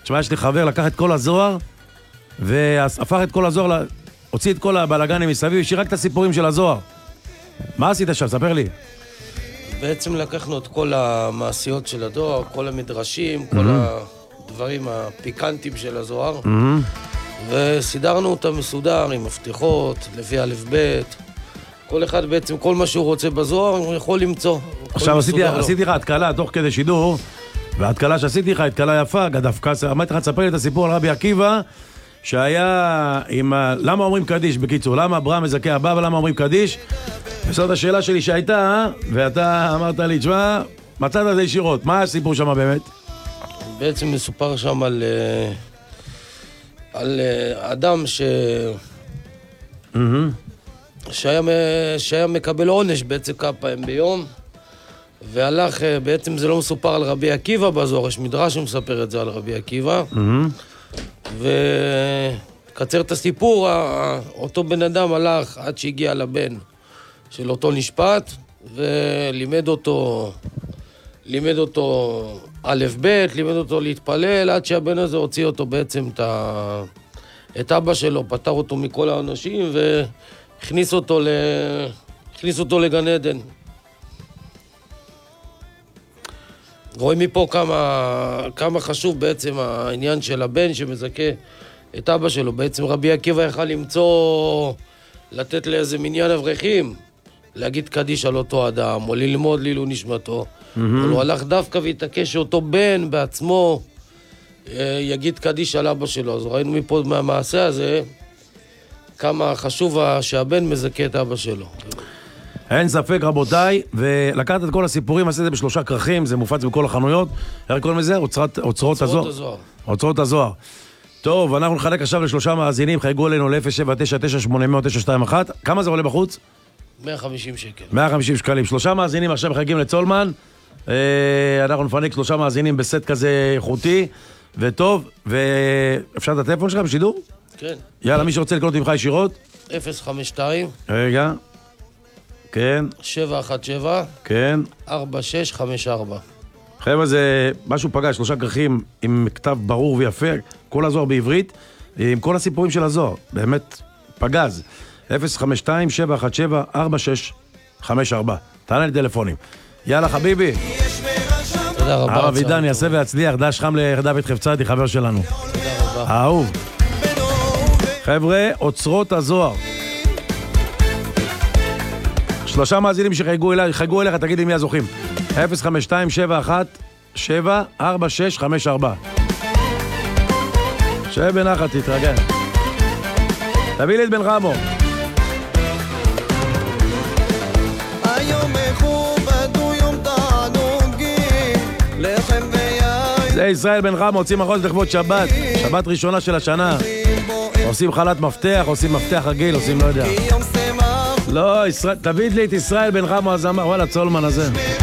תשמע, יש לי חבר, לקח את כל הזוהר, והפך את כל הזוהר, הוציא את כל הבלגנים מסביב, השאיר רק את הסיפורים של הזוהר. מה עשית שם? ספר לי. בעצם לקחנו את כל המעשיות של הדואר, כל המדרשים, כל הדברים הפיקנטיים של הזוהר, וסידרנו אותם מסודר עם מפתחות, לפי א' ב'. כל אחד בעצם, כל מה שהוא רוצה בזוהר, הוא יכול למצוא. עכשיו עשיתי לך התקלה תוך כדי שידור, וההתקלה שעשיתי לך, התקלה יפה, דווקא אמרתי לך, תספר לי את הסיפור על רבי עקיבא, שהיה עם... למה אומרים קדיש, בקיצור? למה אברהם מזכה הבא ולמה אומרים קדיש? וזאת השאלה שלי שהייתה, ואתה אמרת לי, תשמע, מצאת את זה ישירות, מה הסיפור שם באמת? בעצם מסופר שם על אדם שהיה מקבל עונש בעצם כמה פעמים ביום, והלך, בעצם זה לא מסופר על רבי עקיבא בזוהר, יש מדרש שמספר את זה על רבי עקיבא, וקצר את הסיפור, אותו בן אדם הלך עד שהגיע לבן של אותו נשפט, ולימד אותו א' ב', לימד אותו להתפלל, עד שהבן הזה הוציא אותו בעצם את אבא שלו, פטר אותו מכל האנשים, והכניס אותו לגן עדן. רואים מפה כמה חשוב בעצם העניין של הבן שמזכה את אבא שלו. בעצם רבי עקיבא יכל לתת לאיזה מניין אברכים, להגיד קדיש על אותו אדם, או ללמוד לעילוי נשמתו. אבל הוא הלך דווקא והתעקש שאותו בן בעצמו יגיד קדיש על אבא שלו. אז ראינו מפה מהמעשה הזה כמה חשוב שהבן מזכה את אבא שלו. אין ספק רבותיי, ולקחת את כל הסיפורים, עשית את זה בשלושה כרכים, זה מופץ בכל החנויות. איך קוראים לזה? אוצרות הזוהר. אוצרות הזוהר. טוב, אנחנו נחלק עכשיו לשלושה מאזינים, חייגו אלינו ל-0799800-921. כמה זה עולה בחוץ? 150 שקל. 150 שקלים. שלושה מאזינים עכשיו מחייגים לצולמן. אנחנו נפנק שלושה מאזינים בסט כזה איכותי וטוב. ואפשר את הטלפון שלך בשידור? כן. יאללה, מי שרוצה לקנות ממך ישירות? 052. רגע. כן. 717. כן. 4654. חבר'ה, זה משהו פגש, שלושה כרכים עם כתב ברור ויפה, כל הזוהר בעברית, עם כל הסיפורים של הזוהר, באמת פגז. 052-717-4654. תענה לי טלפונים. יאללה חביבי. תודה רבה. הרב עידן יעשה והצליח, דש חם לדוד חפצתי, חבר שלנו. תודה רבה. אהוב. חבר'ה, אוצרות הזוהר. שלושה מאזינים שחייגו אליך, תגיד לי מי הזוכים. 052-717-4654. שב בנחת, תתרגל. תביא לי את בן רמו. זה ישראל בן רמו, עושים מחוז לכבוד שבת. שבת ראשונה של השנה. עושים חלת מפתח, עושים מפתח רגיל, עושים לא יודע. לא, תביא לי את ישראל בן רמו הזמר, וואלה, צולמן הזה.